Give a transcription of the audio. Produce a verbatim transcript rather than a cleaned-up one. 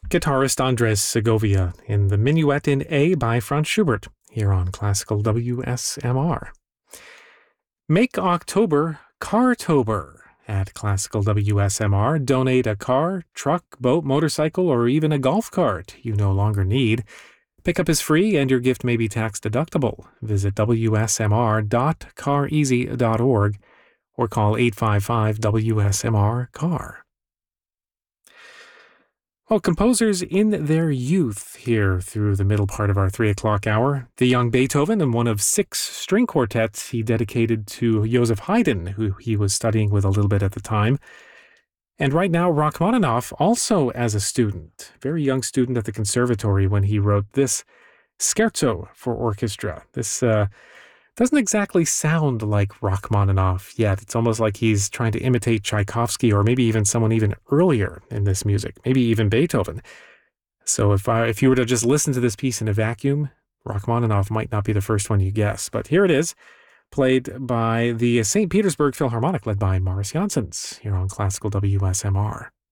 guitarist Andres Segovia in the Minuet in A by Franz Schubert here on Classical W S M R. Make October Cartober at Classical W S M R. Donate a car, truck, boat, motorcycle, or even a golf cart you no longer need. Pickup is free and your gift may be tax deductible. Visit w s m r dot car easy dot org or call eight five five W S M R C A R. Well, composers in their youth here through the middle part of our three o'clock hour. The young Beethoven and one of six string quartets he dedicated to Joseph Haydn, who he was studying with a little bit at the time. And right now, Rachmaninoff, also as a student, very young student at the conservatory when he wrote this scherzo for orchestra. This uh, doesn't exactly sound like Rachmaninoff yet. It's almost like he's trying to imitate Tchaikovsky or maybe even someone even earlier in this music, maybe even Beethoven. So if I, if you were to just listen to this piece in a vacuum, Rachmaninoff might not be the first one you guess. But here it is, played by the Saint Petersburg Philharmonic, led by Maurice Janssens, here on Classical W S M R.